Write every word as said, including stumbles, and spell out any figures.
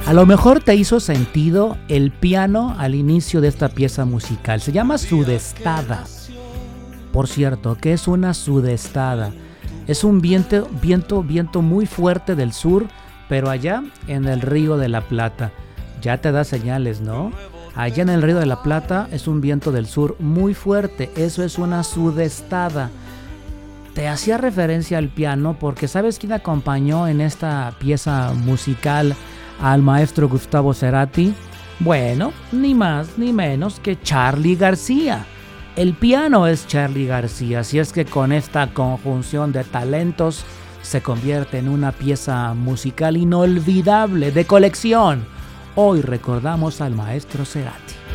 A lo mejor te hizo sentido el piano al inicio de esta pieza musical. Se llama sudestada. Por cierto, ¿qué es una sudestada? Es un viento, viento, viento muy fuerte del sur, pero allá en el Río de la Plata. Ya te da señales, ¿no? Allá en el Río de la Plata es un viento del sur muy fuerte. Eso es una sudestada. Te hacía referencia al piano porque ¿sabes quién acompañó en esta pieza musical al maestro Gustavo Cerati? Bueno, ni más ni menos que Charly García. El piano es Charly García, así es que con esta conjunción de talentos se convierte en una pieza musical inolvidable de colección. Hoy recordamos al maestro Cerati.